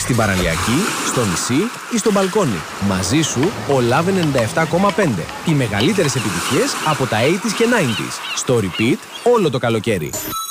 Στην παραλιακή, στο νησί ή στο μπαλκόνι. Μαζί σου ο Love 97,5. Οι μεγαλύτερες επιτυχίες από τα 80s και 90s. Στο repeat όλο το καλοκαίρι.